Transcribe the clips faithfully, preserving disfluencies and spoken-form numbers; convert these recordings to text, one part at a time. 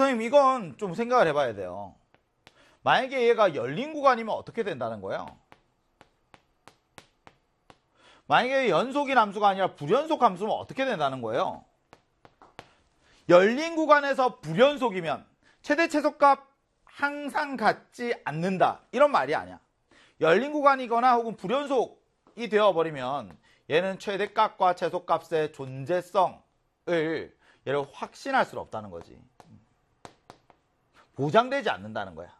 선생님 이건 좀 생각을 해봐야 돼요. 만약에 얘가 열린 구간이면 어떻게 된다는 거예요? 만약에 연속인 함수가 아니라 불연속 함수면 어떻게 된다는 거예요? 열린 구간에서 불연속이면 최대 최소값 항상 같지 않는다 이런 말이 아니야. 열린 구간이거나 혹은 불연속이 되어버리면 얘는 최대값과 최소값의 존재성을 얘를 확신할 수 없다는 거지. 보장되지 않는다는 거야.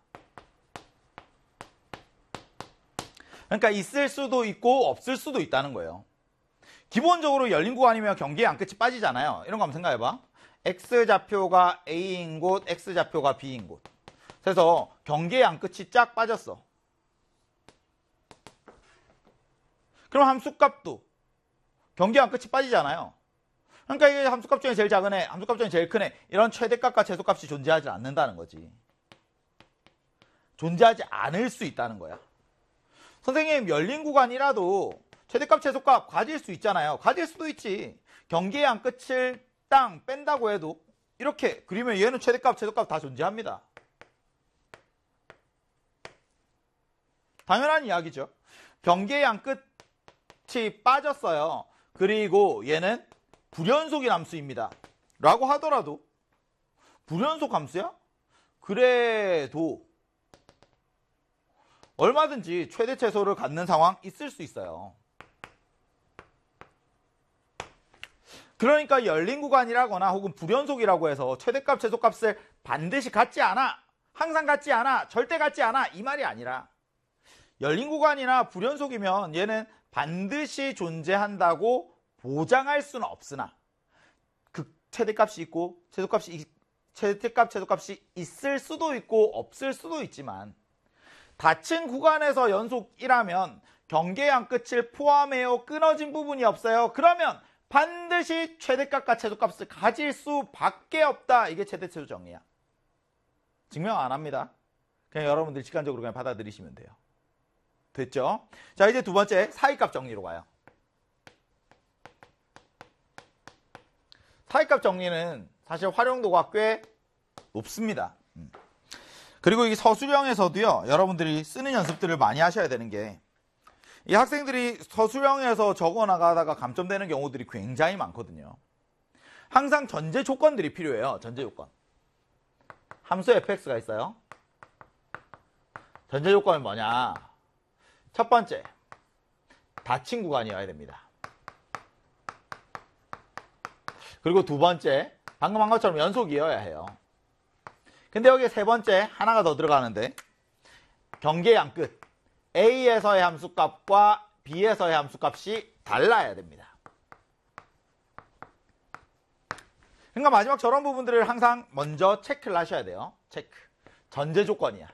그러니까 있을 수도 있고 없을 수도 있다는 거예요. 기본적으로 열린 구간이면 경계의 안끝이 빠지잖아요. 이런 거 한번 생각해봐. X좌표가 A인 곳, X좌표가 B인 곳. 그래서 경계의 안끝이 쫙 빠졌어. 그럼 함수값도 경계의 안끝이 빠지잖아요. 그러니까 이게 함수값 중에 제일 작은 애, 함수값 중에 제일 큰 애, 이런 최대값과 최소값이 존재하지 않는다는 거지. 존재하지 않을 수 있다는 거야. 선생님, 열린 구간이라도 최대값, 최소값 가질 수 있잖아요. 가질 수도 있지. 경계의 안끝을 땅 뺀다고 해도 이렇게 그리면 얘는 최대값, 최소값 다 존재합니다. 당연한 이야기죠. 경계의 안끝이 빠졌어요. 그리고 얘는 불연속인 함수입니다. 라고 하더라도 불연속 함수야? 그래도 얼마든지 최대 최소를 갖는 상황 있을 수 있어요. 그러니까 열린 구간이라거나 혹은 불연속이라고 해서 최대값, 최소값을 반드시 같지 않아, 항상 같지 않아, 절대 같지 않아 이 말이 아니라 열린 구간이나 불연속이면 얘는 반드시 존재한다고 보장할 수는 없으나 그 최대값이 있고 최소값이 최대값, 최소값이 있을 수도 있고 없을 수도 있지만 닫힌 구간에서 연속이라면 경계의 안끝을 포함해요. 끊어진 부분이 없어요. 그러면 반드시 최대값과 최소값을 가질 수밖에 없다. 이게 최대 최소 정의야. 증명 안 합니다. 그냥 여러분들 직관적으로 그냥 받아들이시면 돼요. 됐죠? 자, 이제 두 번째 사이값 정리로 가요. 사이값 정리는 사실 활용도가 꽤 높습니다. 그리고 이 서술형에서도요, 여러분들이 쓰는 연습들을 많이 하셔야 되는 게, 이 학생들이 서술형에서 적어 나가다가 감점되는 경우들이 굉장히 많거든요. 항상 전제 조건들이 필요해요. 전제 조건. 함수 에프엑스가 있어요. 전제 조건은 뭐냐? 첫 번째, 닫힌 구간이어야 됩니다. 그리고 두 번째, 방금 한 것처럼 연속이어야 해요. 근데 여기에 세 번째 하나가 더 들어가는데, 경계의 안끝 A에서의 함수값과 B에서의 함수값이 달라야 됩니다. 그러니까 마지막 저런 부분들을 항상 먼저 체크를 하셔야 돼요. 체크. 전제 조건이야.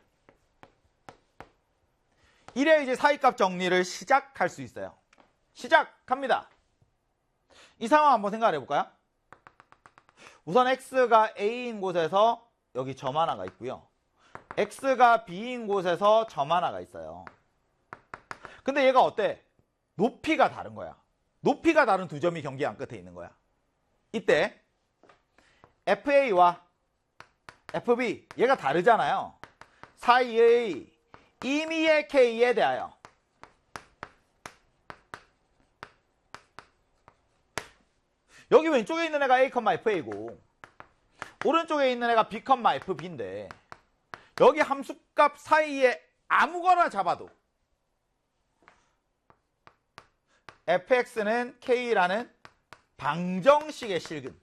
이래 이제 사이값 정리를 시작할 수 있어요. 시작합니다. 이 상황 한번 생각해 볼까요? 우선 X가 A인 곳에서 여기 점 하나가 있고요. X가 B인 곳에서 점 하나가 있어요. 근데 얘가 어때? 높이가 다른 거야. 높이가 다른 두 점이 경계 안끝에 있는 거야. 이때 에프에이와 에프비 얘가 다르잖아요. 사이의 임의의 K에 대하여 여기 왼쪽에 있는 애가 A, 에프에이고 오른쪽에 있는 애가 B, 에프비인데 여기 함수값 사이에 아무거나 잡아도 에프엑스는 K라는 방정식의 실근,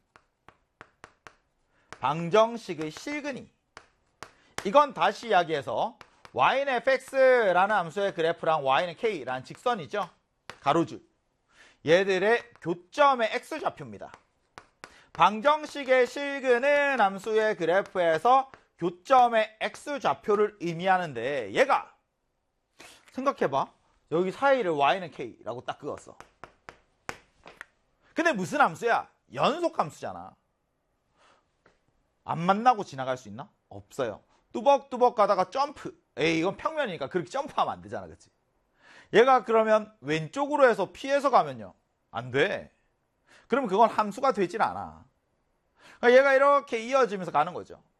방정식의 실근이, 이건 다시 이야기해서 y는 fx라는 함수의 그래프랑 y는 k라는 직선이죠. 가로줄. 얘들의 교점의 x좌표입니다. 방정식의 실근은 함수의 그래프에서 교점의 x좌표를 의미하는데 얘가 생각해봐. 여기 사이를 y는 k라고 딱 그었어. 근데 무슨 함수야? 연속 함수잖아. 안 만나고 지나갈 수 있나? 없어요. 뚜벅뚜벅 가다가 점프. 에이, 이건 평면이니까 그렇게 점프하면 안 되잖아. 그치? 얘가 그러면 왼쪽으로 해서 피해서 가면요. 안 돼. 그러면 그건 함수가 되질 않아. 그러니까 얘가 이렇게 이어지면서 가는 거죠.